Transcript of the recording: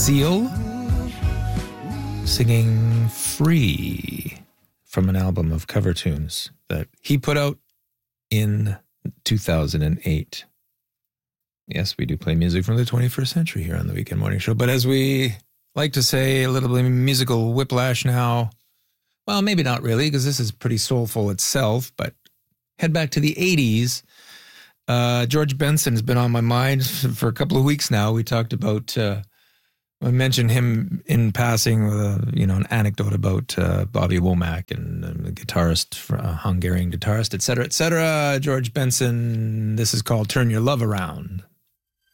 Seal singing Free from an album of cover tunes that he put out in 2008. Yes, we do play music from the 21st century here on the Weekend Morning Show, but as we like to say, a little bit of musical whiplash now. Well, maybe not really, because this is pretty soulful itself, but head back to the 80s. George Benson has been on my mind for a couple of weeks now. We talked about, I mentioned him in passing with an anecdote about Bobby Womack and the guitarist, Hungarian guitarist, et cetera, et cetera. George Benson, this is called Turn Your Love Around.